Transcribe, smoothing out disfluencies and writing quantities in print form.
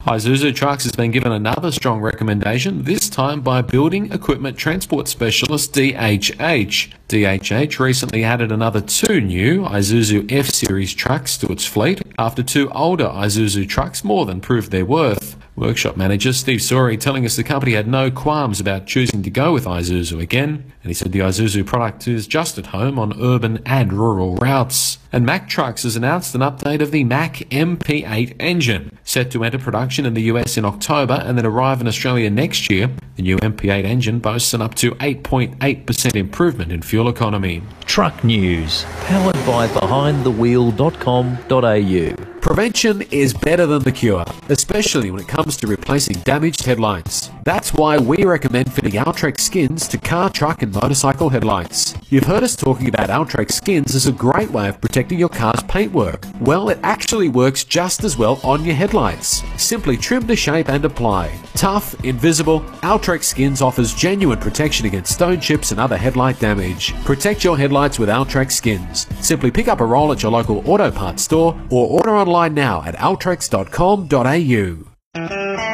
Isuzu Trucks has been given another strong recommendation, this time by building equipment transport specialist DHH. DHH recently added another 2 new Isuzu F-Series trucks to its fleet after 2 older Isuzu trucks more than proved their worth. Workshop manager Steve Sori telling us the company had no qualms about choosing to go with Isuzu again, and he said the Isuzu product is just at home on urban and rural routes. And Mack Trucks has announced an update of the Mack MP8 engine, set to enter production in the US in October and then arrive in Australia next year. The new MP8 engine boasts an up to 8.8% improvement in fuel economy. Truck News, powered by behindthewheel.com.au. Prevention is better than the cure, especially when it comes to replacing damaged headlights. That's why we recommend fitting Altrex skins to car, truck and motorcycle headlights. You've heard us talking about Altrex skins as a great way of protecting your car's paintwork. Well, it actually works just as well on your headlights. Simply trim to shape and apply. Tough, invisible, Altrex skins offers genuine protection against stone chips and other headlight damage. Protect your headlights with Altrex skins. Simply pick up a roll at your local auto parts store or order online now at altrex.com.au.